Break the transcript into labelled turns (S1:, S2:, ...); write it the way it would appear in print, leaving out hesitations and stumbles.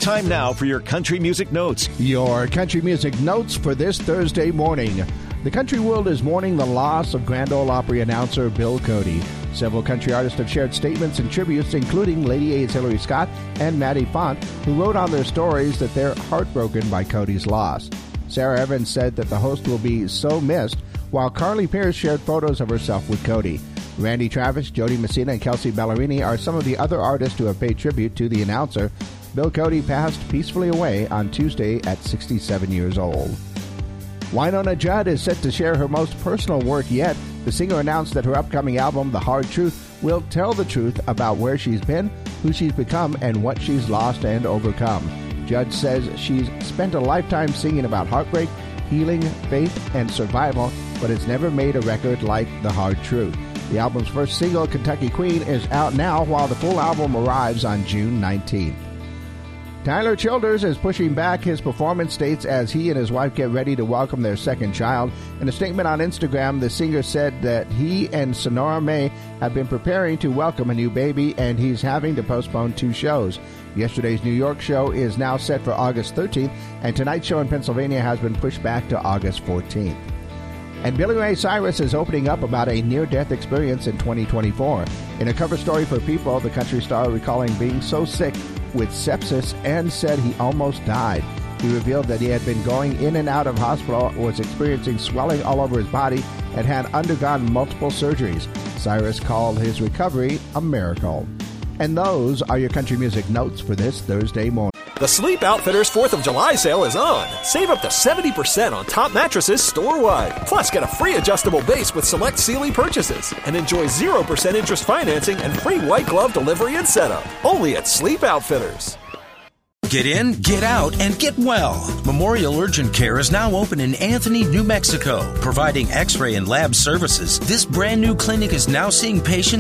S1: Time now for your country music notes.
S2: Your country music notes for this Thursday morning. The country world is mourning the loss of Grand Ole Opry announcer Bill Cody. Several country artists have shared statements and tributes, including Lady A's Hillary Scott and Maddie Font, who wrote on their stories that they're heartbroken by Cody's loss. Sarah Evans said that the host will be so missed, while Carly Pearce shared photos of herself with Cody. Randy Travis, Jody Messina, and Kelsey Ballerini are some of the other artists who have paid tribute to the announcer. Bill Cody passed peacefully away on Tuesday at 67 years old. Wynonna Judd is set to share her most personal work yet. The singer announced that her upcoming album, The Hard Truth, will tell the truth about where she's been, who she's become, and what she's lost and overcome. Judd says she's spent a lifetime singing about heartbreak, healing, faith, and survival, but has never made a record like The Hard Truth. The album's first single, Kentucky Queen, is out now, while the full album arrives on June 19th. Tyler Childers is pushing back his performance dates as he and his wife get ready to welcome their second child. In a statement on Instagram, the singer said that he and Sonora May have been preparing to welcome a new baby, and he's having to postpone 2 shows. Yesterday's New York show is now set for August 13th, and tonight's show in Pennsylvania has been pushed back to August 14th. And Billy Ray Cyrus is opening up about a near-death experience in 2024. In a cover story for People, the country star recalling being so sick with sepsis and said he almost died. He revealed that he had been going in and out of hospital, was experiencing swelling all over his body, and had undergone multiple surgeries. Cyrus called his recovery a miracle. And those are your country music notes for this Thursday morning.
S3: The Sleep Outfitters 4th of July sale is on. Save up to 70% on top mattresses store-wide. Plus, get a free adjustable base with select Sealy purchases. And enjoy 0% interest financing and free white glove delivery and setup. Only at Sleep Outfitters.
S4: Get in, get out, and get well. Memorial Urgent Care is now open in Anthony, New Mexico, providing x-ray and lab services. This brand new clinic is now seeing patients